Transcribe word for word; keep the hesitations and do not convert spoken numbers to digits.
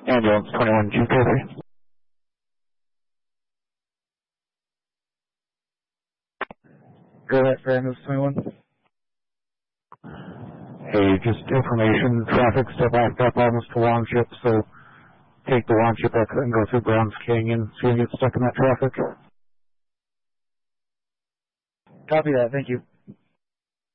Ambulance twenty-one G K three. Go ahead for ambulance twenty-one. Hey, just information, traffic still backed up almost to Longship, so take the Longship exit and go through Browns Canyon so you get stuck in that traffic. Copy that, thank you.